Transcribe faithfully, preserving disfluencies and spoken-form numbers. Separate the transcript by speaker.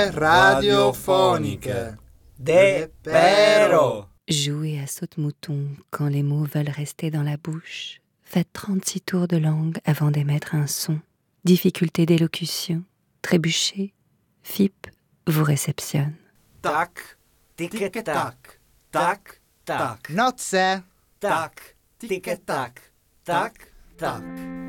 Speaker 1: Parole radiophonique. Des perros.
Speaker 2: Jouez à saute-mouton quand les mots veulent rester dans la bouche. Faites trente-six tours de langue avant d'émettre un son. Difficulté d'élocution. Trébuchez. F I P vous réceptionne.
Speaker 1: Tac, tic-tac, tac, tac. Notze. Tac, tic-tac, tac, tac.